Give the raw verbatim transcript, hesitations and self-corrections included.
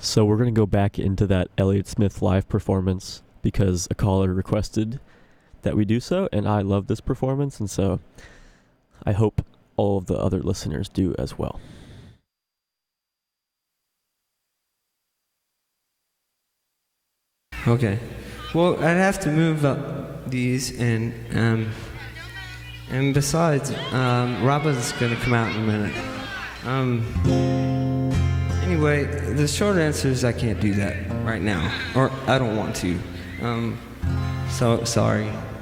So we're going to go back into that Elliott Smith live performance because a caller requested that we do so, and I love this performance, and so I hope all of the other listeners do as well. Okay. Well, I'd have to move up these, and um, and besides, um, Robin's gonna come out in a minute. Um. Anyway, the short answer is I can't do that right now, or I don't want to. Um. So sorry.